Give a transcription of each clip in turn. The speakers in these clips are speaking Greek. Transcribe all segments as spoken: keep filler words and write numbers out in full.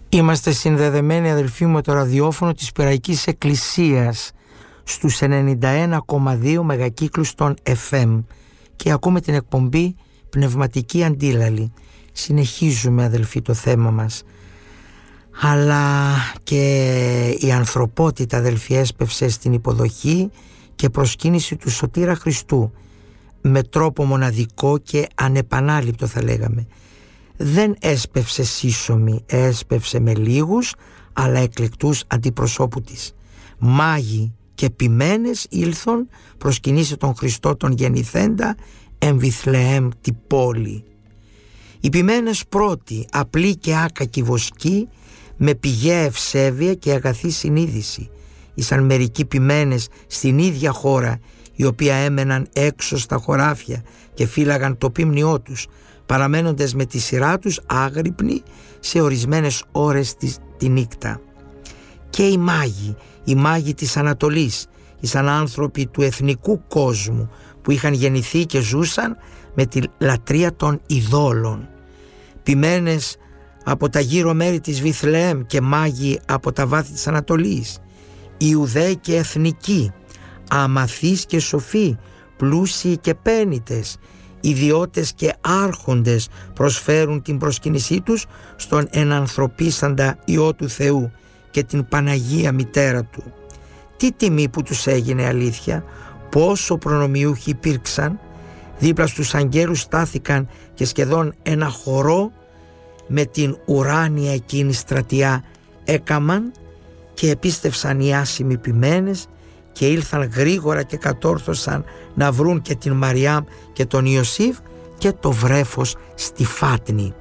Είμαστε συνδεδεμένοι, αδελφοί μου, με το ραδιόφωνο της Πειραϊκής Εκκλησίας στους ενενήντα ένα κόμμα δύο μεγακύκλους των εφ εμ και ακούμε την εκπομπή Πνευματική Αντίλαλη. Συνεχίζουμε, αδελφοί, το θέμα μας, αλλά και η ανθρωπότητα, αδελφοί, έσπευσε στην υποδοχή και προσκύνηση του Σωτήρα Χριστού με τρόπο μοναδικό και ανεπανάληπτο, θα λέγαμε. Δεν έσπευσε σύσσωμη, έσπευσε με λίγους αλλά εκλεκτούς αντιπροσώπου της. Μάγοι και ποιμένες ήλθον προσκυνήσει τον Χριστό τον γεννηθέντα εν Βιθλεέμ τη πόλη. Οι ποιμένες πρώτοι, απλοί και άκακοι βοσκοί, με πηγαία ευσέβεια και αγαθή συνείδηση, ήσαν μερικοί ποιμένες στην ίδια χώρα, οι οποίοι έμεναν έξω στα χωράφια και φύλαγαν το πίμνιό τους, παραμένοντες με τη σειρά τους άγρυπνοι σε ορισμένες ώρες τη, τη νύχτα. Και οι μάγοι, οι μάγοι της Ανατολής, ήσαν άνθρωποι του εθνικού κόσμου που είχαν γεννηθεί και ζούσαν με τη λατρεία των ειδόλων. Ποιμένες από τα γύρω μέρη της Βιθλεέμ και μάγοι από τα βάθη της Ανατολής, Ιουδαίοι και εθνικοί, αμαθείς και σοφοί, πλούσιοι και πένητες, ιδιώτες και άρχοντες προσφέρουν την προσκύνησή τους στον ενανθρωπίσαντα Υιό του Θεού και την Παναγία Μητέρα Του. Τι τιμή που τους έγινε, αλήθεια, πόσο προνομιούχοι υπήρξαν, δίπλα στους αγγέλους στάθηκαν και σχεδόν ένα χορό με την ουράνια εκείνη στρατιά έκαμαν και επίστευσαν οι άσημοι ποιμένες και ήλθαν γρήγορα και κατόρθωσαν να βρουν και την Μαριάμ και τον Ιωσήφ και το βρέφος στη Φάτνη.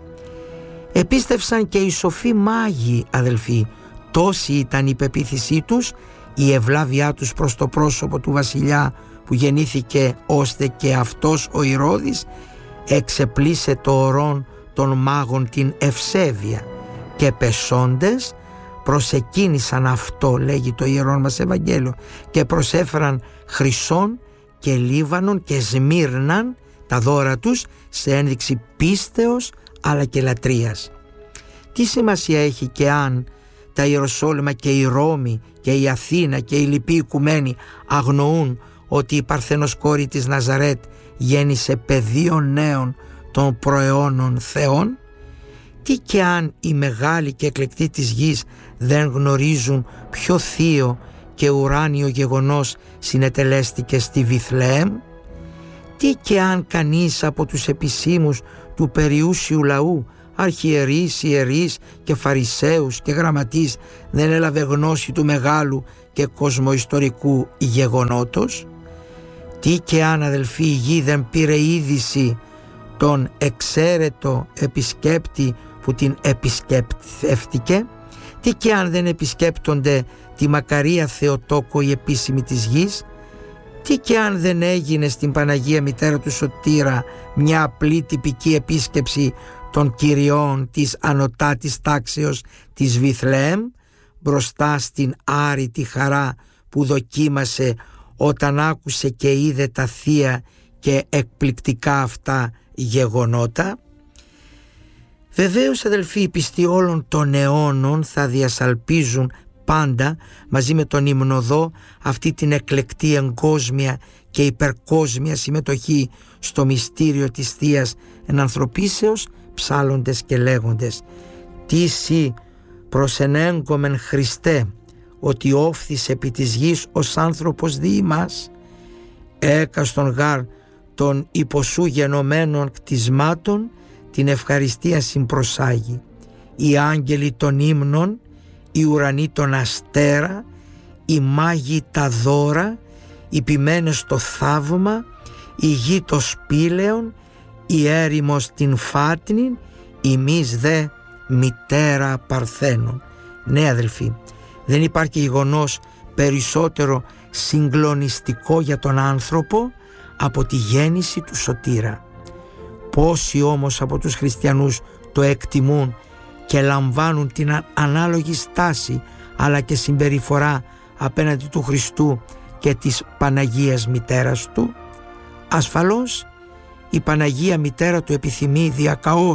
Επίστευσαν και οι σοφοί μάγοι, αδελφοί, τόση ήταν η πεποίθησή τους, η ευλάβειά τους προς το πρόσωπο του βασιλιά που γεννήθηκε, ώστε και αυτός ο Ηρώδης εξεπλήσε το ορόν των μάγων την ευσέβεια και πεσόντες προσεκίνησαν αυτό, λέγει το Ιερόν μας Ευαγγέλιο, και προσέφεραν χρυσόν και λίβανον και σμύρναν τα δώρα τους σε ένδειξη πίστεως αλλά και λατρείας. Τι σημασία έχει και αν τα Ιεροσόλυμα και η Ρώμη και η Αθήνα και οι λοιποί οικουμένοι αγνοούν ότι η Παρθένος κόρη της Ναζαρέτ γέννησε παιδίων νέων των προαιώνων θεών? Τι και αν οι μεγάλοι και εκλεκτοί της γης δεν γνωρίζουν ποιο θείο και ουράνιο γεγονός συνετελέστηκε στη Βιθλεέμ? Τι και αν κανείς από τους επισήμους του περιούσιου λαού, αρχιερείς, ιερείς και φαρισαίους και γραμματείς, δεν έλαβε γνώση του μεγάλου και κοσμοϊστορικού γεγονότος? Τι και αν, αδελφοί, η γη δεν πήρε είδηση τον εξαίρετο επισκέπτη που την επισκέπτηκε? Τι και αν δεν επισκέπτονται τη μακαρία Θεοτόκο οι επίσημοι της γης? Τι και αν δεν έγινε στην Παναγία Μητέρα του Σωτήρα μια απλή τυπική επίσκεψη των κυριών της ανωτάτης τάξεως της Βιθλεέμ μπροστά στην άρρητη χαρά που δοκίμασε όταν άκουσε και είδε τα θεία και εκπληκτικά αυτά γεγονότα? Βεβαίως, αδελφοί, οι πιστοί όλων των αιώνων θα διασαλπίζουν πάντα μαζί με τον υμνοδό αυτή την εκλεκτή εγκόσμια και υπερκόσμια συμμετοχή στο μυστήριο της Θείας Ενανθρωπίσεως, ψάλλοντες και λέγοντες: «Τι σοι προσενέγκομεν Χριστέ, ότι όφθης επί της γης ως άνθρωπος δι' ημάς, έκαστον γάρ των υποσού γενομένων κτισμάτων την ευχαριστία συμπροσάγει. Οι άγγελοι των ύμνων, οι ουρανοί των αστέρα, οι μάγοι τα δώρα, οι ποιμένες το θαύμα, η γη το σπήλαιον, η έρημος την φάτνην, ημείς δε μητέρα παρθένων». Ναι, αδελφοί, δεν υπάρχει γεγονός περισσότερο συγκλονιστικό για τον άνθρωπο από τη γέννηση του Σωτήρα. Πόσοι όμως από τους χριστιανούς το εκτιμούν και λαμβάνουν την ανάλογη στάση αλλά και συμπεριφορά απέναντι του Χριστού και της Παναγίας Μητέρας Του? Ασφαλώς η Παναγία Μητέρα Του επιθυμεί διακαώς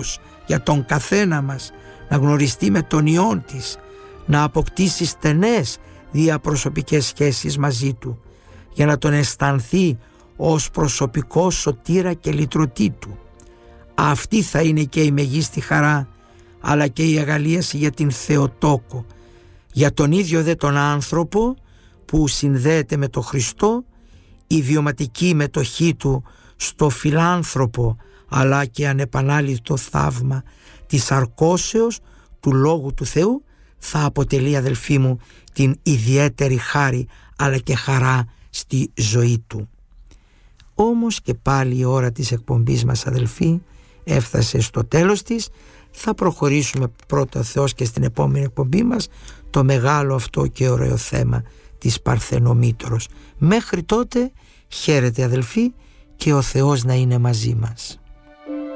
για τον καθένα μας να γνωριστεί με τον Υιόν της, να αποκτήσει στενές διαπροσωπικές σχέσεις μαζί του, για να τον αισθανθεί ως προσωπικό σωτήρα και λυτρωτή του. Αυτή θα είναι και η μεγίστη χαρά, αλλά και η αγαλίαση για την Θεοτόκο, για τον ίδιο δε τον άνθρωπο που συνδέεται με τον Χριστό, η βιωματική μετοχή του στο φιλάνθρωπο αλλά και ανεπανάληπτο θαύμα της αρκώσεως του Λόγου του Θεού θα αποτελεί, αδελφοί μου, την ιδιαίτερη χάρη αλλά και χαρά στη ζωή του. Όμως και πάλι η ώρα της εκπομπής μας, αδελφοί, έφτασε στο τέλος της. Θα προχωρήσουμε πρώτα ο Θεός και στην επόμενη εκπομπή μας το μεγάλο αυτό και ωραίο θέμα της Παρθενομήτρος. Μέχρι τότε χαίρετε, αδελφοί, και ο Θεός να είναι μαζί μας.